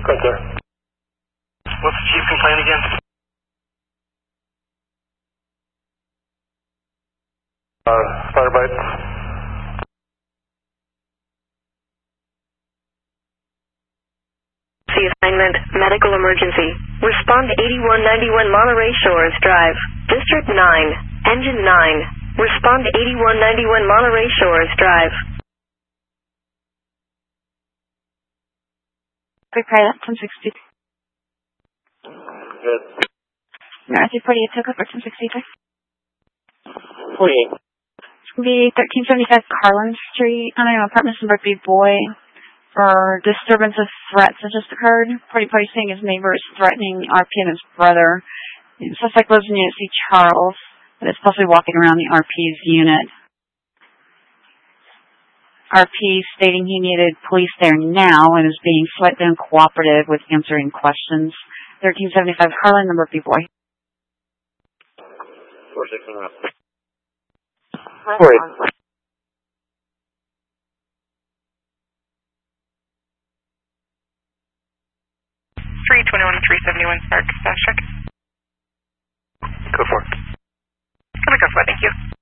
Thank you. What's the chief complaint again? Firebites. Assignment, medical emergency. Respond to 8191 Monterey Shores Drive, District 9, Engine 9. Respond to 8191 Monterey Shores Drive. Quick pilot, 1060. Good. North 48 took over 1063. 48. It's going to be 1375 Carlin Street, apartments number B Boy. For disturbance of threats that just occurred. Party saying his neighbor is threatening RP and his brother. The suspect lives in Unit C Charles, but is possibly walking around the RP's unit. RP stating he needed police there now and is being slightly uncooperative with answering questions. 1375 Harlan, number B Boy. 469. 321 371 Spark, check. Go for it. Go for it, thank you.